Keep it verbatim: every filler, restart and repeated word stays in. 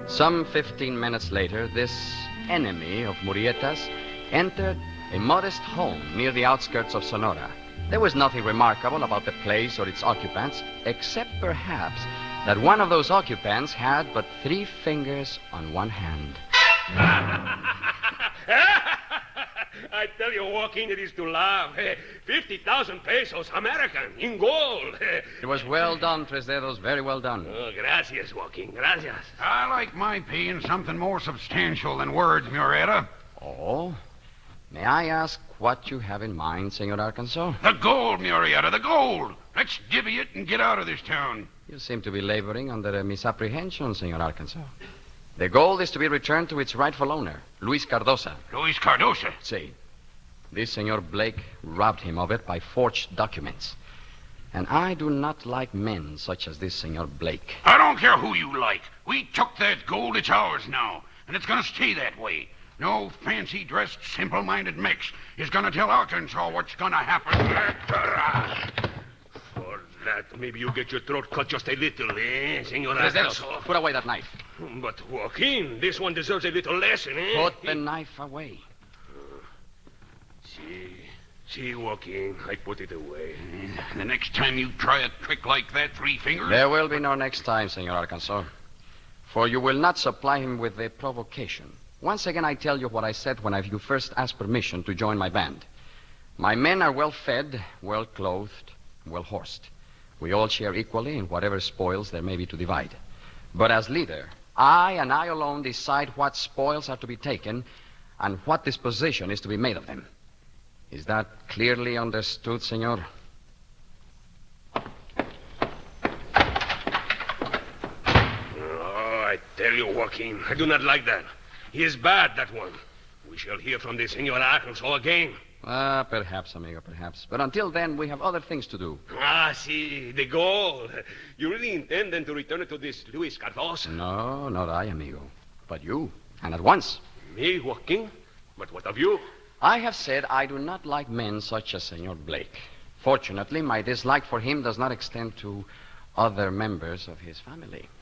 Some fifteen minutes later, this enemy of Murrieta's entered a modest home near the outskirts of Sonora. There was nothing remarkable about the place or its occupants, except perhaps that one of those occupants had but three fingers on one hand. I tell you, Joaquin, it is to laugh. fifty thousand pesos, American, in gold. It was well done, Tres Dedos, very well done. Oh, gracias, Joaquin, gracias. I like my pay in something more substantial than words, Murrieta. Oh? May I ask what you have in mind, Senor Arkansas? The gold, Murrieta, the gold. Let's divvy it and get out of this town. You seem to be laboring under a misapprehension, Senor Arkansas. The gold is to be returned to its rightful owner, Luis Cardosa. Luis Cardosa? See, this Senor Blake robbed him of it by forged documents. And I do not like men such as this Senor Blake. I don't care who you like. We took that gold. It's ours now. And it's going to stay that way. No fancy-dressed, simple-minded mix is going to tell Arkansas what's going to happen. For that, maybe you get your throat cut just a little, eh, Senor Tres Dedos, Arkansas? put away that knife. But, Joaquin, this one deserves a little lesson, eh? Put the knife away. See, see, Joaquin, I put it away. The next time you try a trick like that, three fingers... There will be no next time, Senor Arkansas. For you will not supply him with a provocation. Once again, I tell you what I said when I you first asked permission to join my band. My men are well fed, well clothed, well horsed. We all share equally in whatever spoils there may be to divide. But as leader, I and I alone decide what spoils are to be taken and what disposition is to be made of them. Is that clearly understood, senor? Oh, I tell you, Joaquin, I do not like that. He is bad, that one. We shall hear from the Senor Arkansas again. Ah, perhaps, amigo, perhaps. But until then, we have other things to do. Ah, see, the gold. You really intend then to return it to this Luis Cardosa? No, not I, amigo. But you, and at once. Me, Joaquin? But what of you? I have said I do not like men such as Senor Blake. Fortunately, my dislike for him does not extend to other members of his family.